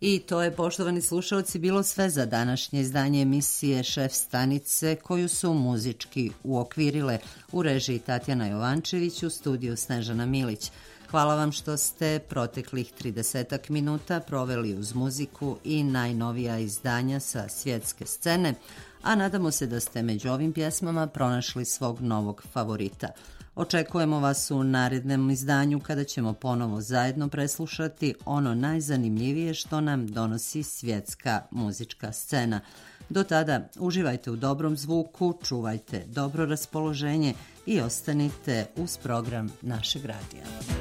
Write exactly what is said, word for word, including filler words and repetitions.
I to je, poštovani slušalci, bilo sve za današnje izdanje emisije Šef stanice, koju su muzički uokvirile u režiji Tatjana Jovančević, u studiju Snežana Milić. Hvala vam što ste proteklih tridesetak minuta proveli uz muziku i najnovija izdanja sa svjetske scene, a nadamo se da ste među ovim pjesmama pronašli svog novog favorita. Očekujemo vas u narednom izdanju kada ćemo ponovo zajedno preslušati ono najzanimljivije što nam donosi svjetska muzička scena. Do tada uživajte u dobrom zvuku, čuvajte dobro raspoloženje i ostanite uz program našeg radija.